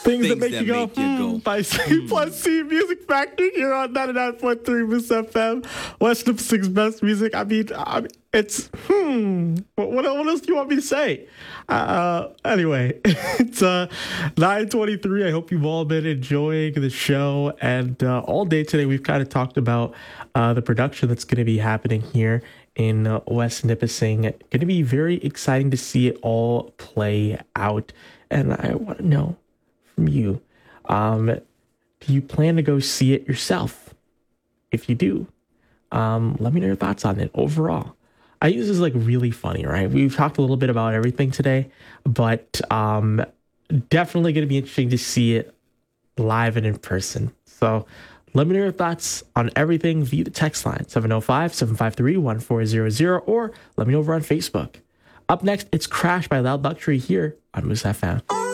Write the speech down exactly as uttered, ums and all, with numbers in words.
Things, Things that make that you go, make you go hmm, by C hmm. plus C Music Factory here on ninety-nine point three Moose F M. West Nipissing's best music. I mean, I mean it's, hmm, what, what else do you want me to say? Uh, anyway, it's uh, nine twenty-three. I hope you've all been enjoying the show. And uh, all day today, we've kind of talked about uh, the production that's going to be happening here in uh, West Nipissing. Going to be very exciting to see it all play out. And I want to know from you, um, do you plan to go see it yourself? If you do, um, let me know your thoughts on it overall. I use this is like really funny, right? We've talked a little bit about everything today, but um, definitely going to be interesting to see it live and in person. So let me know your thoughts on everything via the text line, seven oh five, seven five three, one four zero zero, or let me know over on Facebook. Up next, it's Crash by Loud Luxury here on Moose F M.